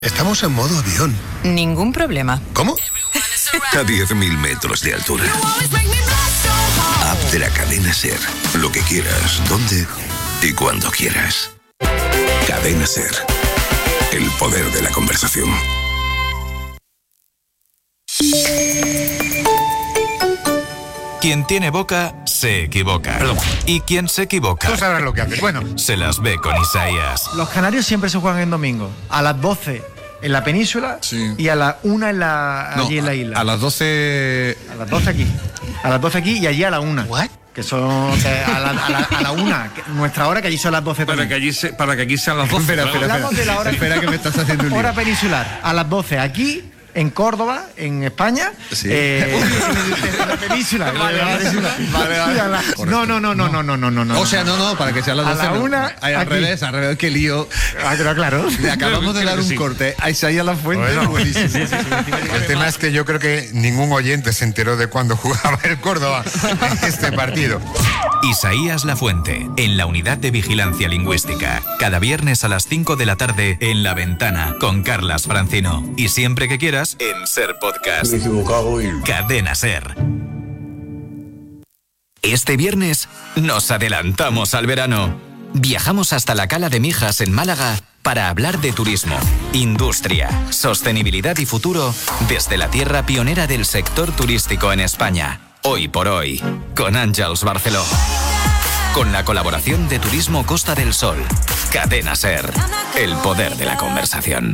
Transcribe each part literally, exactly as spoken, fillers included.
Estamos en modo avión. Ningún problema. ¿Cómo? A diez mil metros de altura. App de la cadena SER. Lo que quieras, dónde y cuando quieras. Cadena SER. El poder de la conversación. Quien tiene boca, se equivoca. Perdón. Y quien se equivoca... Tú sabrás lo que haces. Bueno. Se las ve con Isaías. Los canarios siempre se juegan en domingo. A las doce en la península, sí, y a las una en la, no, allí en la isla. A las doce... A las doce aquí. A las doce aquí y allí a la una. ¿What? Que son que a, la, a, la, a la una, que nuestra hora, que allí son las doce para que, allí se, para que aquí sean las doce. Espera, espera, espera. Hablamos de la hora, espera que me estás haciendo un lío. Hora peninsular, a las doce aquí, en Córdoba, en España. Sí. Eh, en la península. Vale, vale, vale. No, no, no, no, no, no, no, no. O sea, no, no, para que sean las doce. A la una, no. Ay, al aquí. revés, al revés, qué lío. Ah, pero claro. Le acabamos de dar un sí. corte a Isaías Lafuente. Bueno, buenísimo. sí, sí, sí. El tema es que yo creo que ningún oyente se enteró de cuándo jugaba el Córdoba este partido. Isaías Lafuente, en la Unidad de Vigilancia Lingüística. Cada viernes a las cinco de la tarde en La Ventana, con Carlas Francino. Y siempre que quieras, en SER Podcast. Me he equivocado y... Cadena SER. Este viernes nos adelantamos al verano. Viajamos hasta la Cala de Mijas en Málaga para hablar de turismo, industria, sostenibilidad y futuro desde la tierra pionera del sector turístico en España. Hoy por hoy, con Àngels Barceló. Con la colaboración de Turismo Costa del Sol. Cadena SER. El poder de la conversación.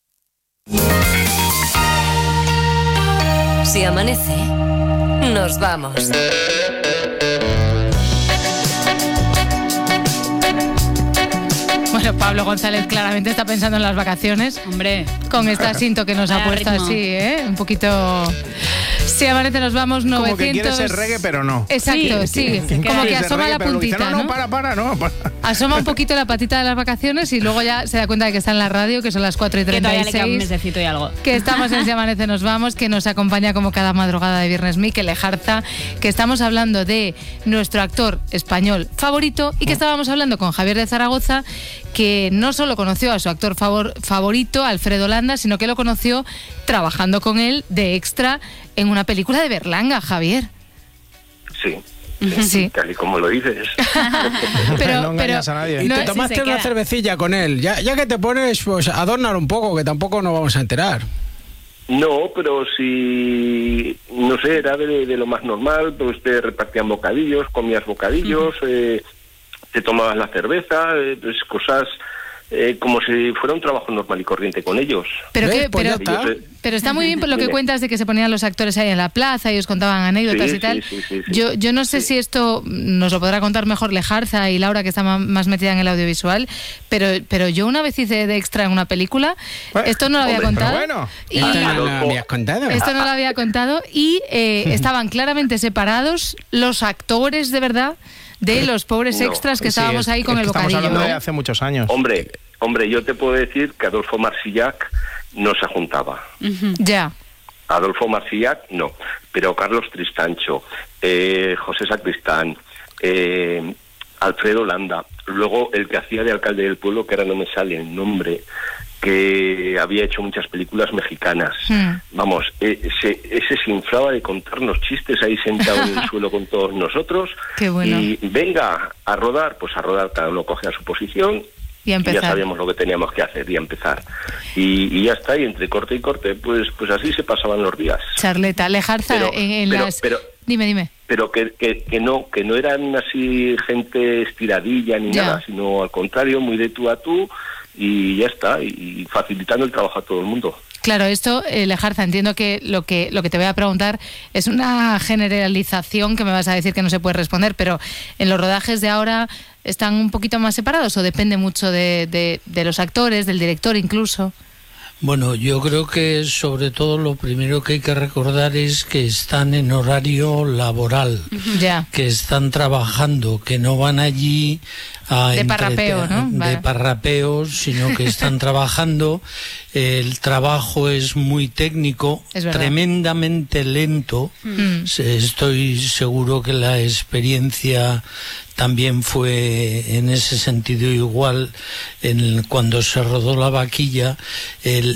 Si amanece, nos vamos. Bueno, Pablo González claramente está pensando en las vacaciones. Hombre. Con esta cinto que nos ha puesto ritmo. así, ¿eh? Un poquito... Si amanece nos vamos novecientos... Como que quiere ser reggae, pero no. Exacto, sí. sí. Como que asoma reggae, la pero puntita, dice, no, ¿no? no, para, para, no. Para. Asoma un poquito la patita de las vacaciones y luego ya se da cuenta de que está en la radio, que son las cuatro y Que treinta y todavía le queda un seis. mesecito y algo. Que estamos en Si amanece nos vamos, que nos acompaña como cada madrugada de Viernes Mikel Lejarza, que estamos hablando de nuestro actor español favorito y que estábamos hablando con Javier de Zaragoza, que no solo conoció a su actor favor, favorito, Alfredo Landa, sino que lo conoció trabajando con él de extra en una película de Berlanga, Javier. Sí. Sí, sí. Tal y como lo dices. pero, no engañas pero, a nadie. no, Y te sí tomaste se una queda. cervecilla con él. Ya, ya que te pones, pues adornar un poco, que tampoco nos vamos a enterar. No, pero si, no sé, era de, de lo más normal, pues te repartían bocadillos, comías bocadillos, uh-huh. eh, te tomabas la cerveza, eh, pues cosas... Eh, como si fuera un trabajo normal y corriente con ellos. Pero, ¿Ves? que, Pues pero, ya está. pero está muy bien por lo que Dime. cuentas de que se ponían los actores ahí en la plaza y os contaban anécdotas Sí, y tal. sí, sí, sí, sí. Yo, yo no sé Sí. si esto nos lo podrá contar mejor Lejarza y Laura, que está ma- más metida en el audiovisual, pero, pero yo una vez hice de extra en una película, Bueno, esto no lo había hombre, contado. Pero bueno, y, esto no Ah, lo no. habías contado. esto no lo había contado y eh, estaban claramente separados los actores de verdad de los pobres No. extras que Sí, estábamos es- ahí con es el que estamos bocadillo. hablando de ¿eh? hace muchos años. Hombre, hombre, yo te puedo decir que Adolfo Marsillac no se juntaba. Ya. Adolfo Marsillac no, pero Carlos Tristancho, eh, José Sacristán, eh, Alfredo Landa, luego el que hacía de alcalde del pueblo, que ahora no me sale el nombre, que había hecho muchas películas mexicanas. Hmm. Vamos, eh, se, ese se inflaba de contarnos chistes ahí sentado en el suelo con todos nosotros. Qué bueno. Y venga a rodar, pues a rodar, cada uno coge a su posición. Y a Y empezar. ya sabíamos lo que teníamos que hacer y a empezar. Y, y ya está, y entre corte y corte, pues pues así se pasaban los días. Charleta, Lejarza, Pero- en, en pero- las... pero- Dime, dime. Pero que, que, que no que no eran así gente estiradilla ni Ya. nada, sino al contrario, muy de tú a tú, y ya está, y facilitando el trabajo a todo el mundo. Claro, esto, eh, Lejarza, entiendo que lo que lo que te voy a preguntar es una generalización que me vas a decir que no se puede responder, pero ¿en los rodajes de ahora están un poquito más separados o depende mucho de, de, de los actores, del director incluso? Bueno, yo creo que sobre todo lo primero que hay que recordar es que están en horario laboral, Ya. que están trabajando, que no van allí a de entrete- parrapeo, ¿no? de Vale. parrapeo, sino que están trabajando. El trabajo es muy técnico, Es verdad. tremendamente lento. Mm. Se- Estoy seguro que la experiencia también fue en ese sentido igual. En el- cuando se rodó La Vaquilla, el,